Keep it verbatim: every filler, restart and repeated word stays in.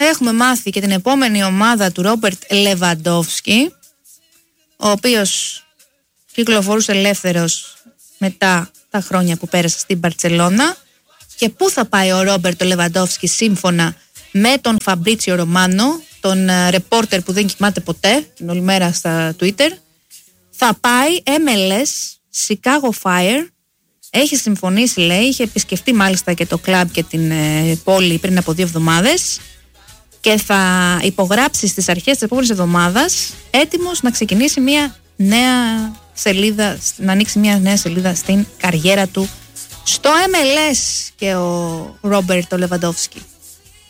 έχουμε μάθει και την επόμενη ομάδα του Ρόμπερτ Λεβαντόφσκι, ο οποίος κυκλοφορούσε ελεύθερος μετά τα χρόνια που πέρασε στην Μπαρτσελώνα. Και πού θα πάει ο Ρόμπερτ Λεβαντόφσκι σύμφωνα με τον Φαμπρίτσιο Ρωμάνο, τον ρεπόρτερ που δεν κοιμάται ποτέ την όλη μέρα στα Twitter? Θα πάει εμ ελ ες Chicago Fire. Έχει συμφωνήσει, λέει, είχε επισκεφτεί μάλιστα και το κλαμπ και την ε, πόλη πριν από δύο εβδομάδες και θα υπογράψει στις αρχές της επόμενης εβδομάδας, έτοιμος να ξεκινήσει μια νέα σελίδα, να ανοίξει μια νέα σελίδα στην καριέρα του στο εμ ελ ες και ο Ρόμπερτ Λεβαντόφσκι.